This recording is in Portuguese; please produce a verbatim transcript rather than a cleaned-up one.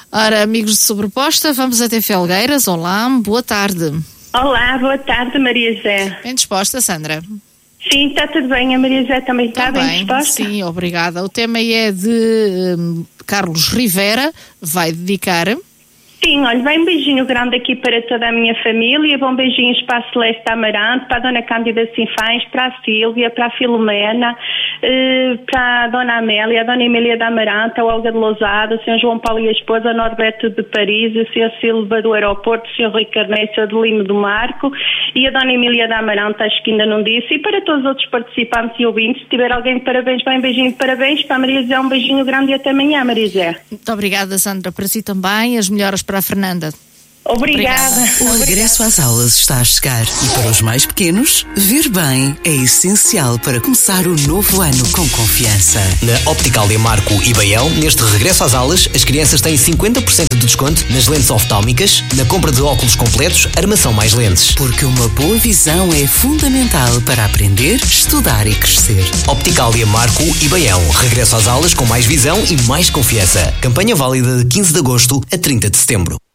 Ora, amigos de Sobreposta, vamos até Felgueiras. Olá, boa tarde. Olá, boa tarde, Maria José. Bem disposta, Sandra? Sim, está tudo bem. A Maria José também está Também, bem disposta? Sim, obrigada. O tema é de um, Carlos Rivera, vai dedicar... Sim, olha, vai um beijinho grande aqui para toda a minha família, bom beijinhos para a Celeste Amarante, para a Dona Cândida Sinfães, para a Sílvia, para a Filomena, eh, para a Dona Amélia, a Dona Emília da Amarante, a Olga de Lousada, o senhor João Paulo e a esposa, a Norberto de Paris, o senhor Silva do Aeroporto, o senhor Rui Carneiro, o senhor Adelino do Marco e a Dona Emília da Amarante, acho que ainda não disse, e para todos os outros participantes e ouvintes, se tiver alguém de parabéns, vai um beijinho de parabéns, para a Maria José um beijinho grande e até amanhã, Maria José. Muito obrigada, Sandra, para si também, as melhoras para a Fernanda. Obrigada. O regresso às aulas está a chegar e para os mais pequenos, ver bem é essencial para começar o novo ano com confiança. Na Optical Marco e Baião, neste regresso às aulas, as crianças têm cinquenta por cento de desconto nas lentes oftálmicas, na compra de óculos completos, armação mais lentes. Porque uma boa visão é fundamental para aprender, estudar e crescer. Optical Marco e Baião, regresso às aulas com mais visão e mais confiança. Campanha válida de quinze de agosto a trinta de setembro.